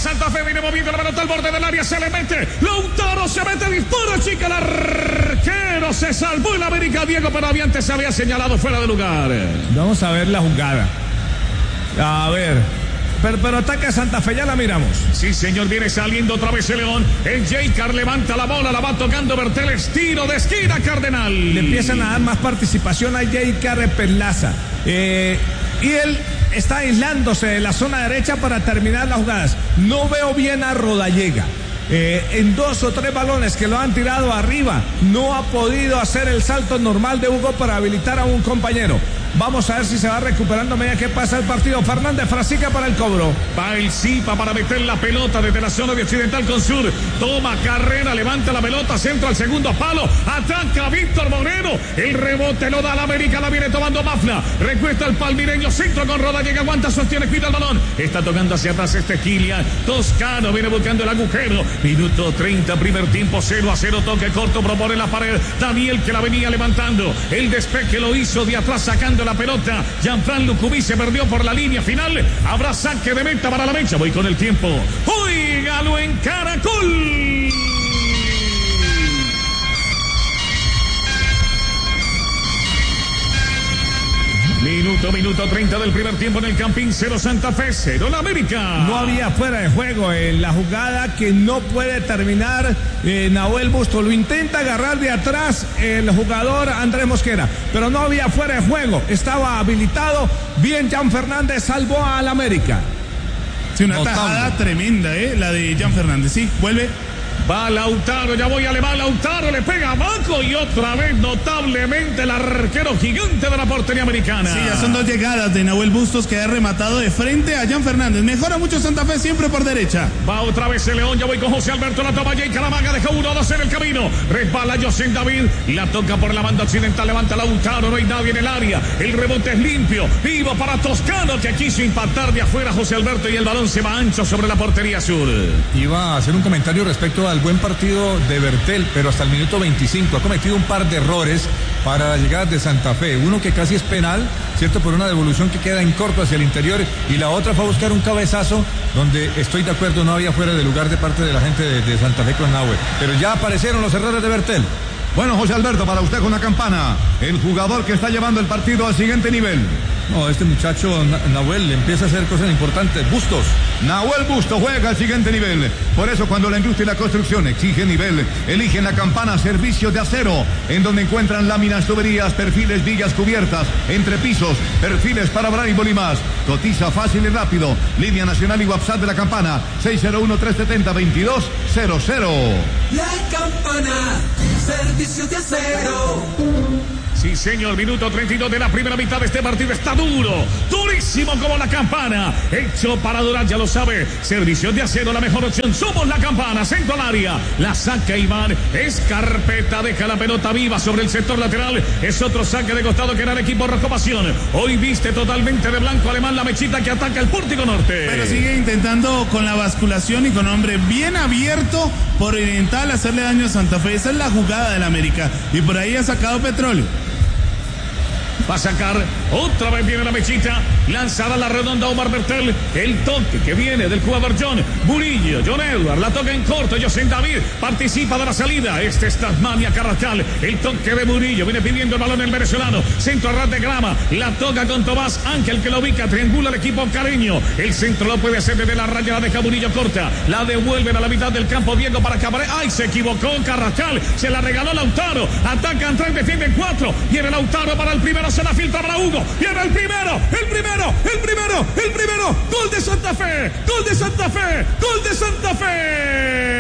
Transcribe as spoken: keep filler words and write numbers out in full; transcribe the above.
Santa Fe, viene moviendo la pelota al borde del área, se le mete, Lautaro se mete, dispara, chica, el arquero se salvó el América, Diego, pero antes se había señalado fuera de lugar. Vamos a ver la jugada. A ver, pero, pero ataca Santa Fe, ya la miramos. Sí, señor, viene saliendo otra vez el León. El Jaycar levanta la bola, la va tocando Berteles, tiro de esquina, Cardenal. Le empiezan a dar más participación a Jaycar Perlaza. Eh, y él está aislándose de la zona derecha para terminar las jugadas. No veo bien a Rodallega. Eh, en dos o tres balones que lo han tirado arriba, no ha podido hacer el salto normal de Hugo para habilitar a un compañero. Vamos a ver si se va recuperando a medida que pasa el partido. Fernández Frasica para el cobro. Va el Zipa para meter la pelota desde la zona de Occidental con Sur. Toma carrera, levanta la pelota, centro al segundo palo. Ataca Víctor Moreno. El rebote lo da la América, la viene tomando Mafla. Recuesta el palmireño, centro con Rodallega, aguanta, sostiene, cuida el balón. Está tocando hacia atrás este Kilian. Toscano viene buscando el agujero. Minuto treinta, primer tiempo, cero a cero, toque corto, propone la pared. Daniel que la venía levantando. El despeje lo hizo de atrás sacando la pelota. Jean-Fran Lucubí se perdió por la línea final. Habrá saque de meta para la mecha. Voy con el tiempo. Óigalo en Caracol. Minuto, minuto treinta del primer tiempo en el Campín. Cero Santa Fe, cero la América. No había fuera de juego en la jugada que no puede terminar eh, Nahuel Busto. Lo intenta agarrar de atrás el jugador Andrés Mosquera, pero no había fuera de juego. Estaba habilitado. Bien, Jan Fernández salvó al América. Sí, una tajada tremenda, ¿eh? La de Jan Fernández. Sí, vuelve. Va Lautaro, ya voy a levar Lautaro, le pega abajo y otra vez notablemente el arquero gigante de la portería americana. Sí, ya son dos llegadas de Nahuel Bustos que ha rematado de frente a Jan Fernández. Mejora mucho Santa Fe siempre por derecha. Va otra vez el León, ya voy con José Alberto, la toma Jay Calamaga, deja uno, dos en el camino. Resbala José David, la toca por la banda occidental, levanta Lautaro, no hay nadie en el área. El rebote es limpio, vivo para Toscano que quiso impactar de afuera José Alberto y el balón se va ancho sobre la portería sur. Iba a hacer un comentario respecto a al buen partido de Bertel, pero hasta el minuto veinticinco ha cometido un par de errores para la llegada de Santa Fe, uno que casi es penal, cierto, por una devolución que queda en corto hacia el interior, y la otra fue a buscar un cabezazo donde estoy de acuerdo, no había fuera de lugar de parte de la gente de, de Santa Fe con Nahuel, pero ya aparecieron los errores de Bertel. Bueno, José Alberto, para usted con la campana, el jugador que está llevando el partido al siguiente nivel. No, este muchacho Nahuel empieza a hacer cosas importantes. Bustos. Nahuel Bustos juega al siguiente nivel. Por eso cuando la industria y la construcción exige nivel, eligen la campana Servicios de Acero, en donde encuentran láminas, tuberías, perfiles, vigas, cubiertas, entrepisos, perfiles para Braille y más. Cotiza fácil y rápido. Línea nacional y WhatsApp de la campana seis cero uno, tres siete cero, dos dos cero cero. La campana, Servicios de Acero. Sí, señor, minuto treinta y dos de la primera mitad de este partido. Está duro, durísimo como la campana. Hecho para durar, ya lo sabe. Servicios de Acero, la mejor opción. Somos la campana, centro al área. La saca Iván, es carpeta, deja la pelota viva sobre el sector lateral. Es otro saque de costado que era el equipo Rojo Pasión. Hoy viste totalmente de blanco alemán la mechita que ataca el Pórtico Norte. Pero sigue intentando con la basculación y con hombre bien abierto por intentar hacerle daño a Santa Fe. Esa es la jugada del América. Y por ahí ha sacado petróleo. Va a sacar, otra vez viene la mechita, lanzada a la redonda Omar Bertel, el toque que viene del jugador John Murillo, John Edward, la toca en corto, José David participa de la salida, este es Tasmania Carrascal, el toque de Murillo, viene pidiendo el balón el venezolano, centro a ras de grama, la toca con Tomás Ángel que lo ubica, triangula el equipo cariño, el centro lo puede hacer desde la raya, la deja Murillo corta, la devuelven a la mitad del campo, Diego para Cabaret, ay se equivocó Carrascal, se la regaló Lautaro, atacan tres, defienden cuatro, viene Lautaro para el primero, se la filtra para Hugo, viene el primero, el primero, el primero, el primero, gol de Santa Fe, gol de Santa Fe, gol de Santa Fe.